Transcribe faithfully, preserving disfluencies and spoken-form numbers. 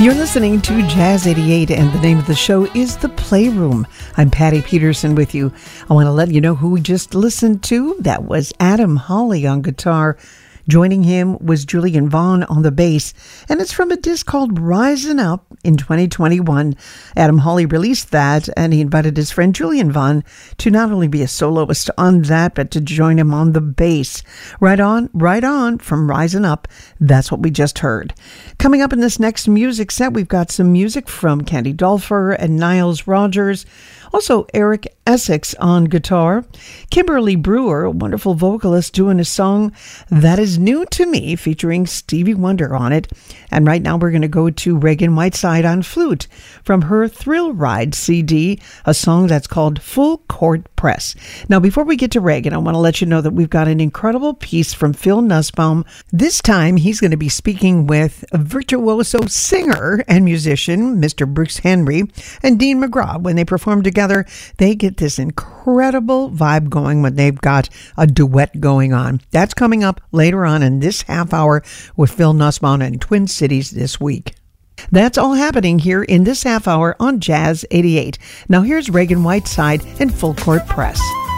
You're listening to Jazz eighty-eight, and the name of the show is The Playroom. I'm Patty Peterson with you. I want to let you know who we just listened to. That was Adam Hawley on guitar. Joining him was Julian Vaughn on the bass, and it's from a disc called Rising Up in twenty twenty-one. Adam Hawley released that, and he invited his friend Julian Vaughn to not only be a soloist on that, but to join him on the bass. Right on, right on, from Rising Up. That's what we just heard. Coming up in this next music set, we've got some music from Candy Dolfer and Niles Rogers. Also, Eric Essex on guitar. Kimberly Brewer, a wonderful vocalist, doing a song that is new to me, featuring Stevie Wonder on it. And right now we're going to go to Reagan Whiteside on flute from her Thrill Ride C D, a song that's called Full Court Press. Now, before we get to Reagan, I want to let you know that we've got an incredible piece from Phil Nussbaum. This time, he's going to be speaking with a virtuoso singer and musician, Mister Brooks Henry, and Dean McGraw. When they perform together, they get this incredible vibe going when they've got a duet going on. That's coming up later on in this half hour with Phil Nussbaum and Twin Cities this week. That's all happening here in this half hour on Jazz eighty-eight. Now here's Reagan Whiteside and Full Court Press.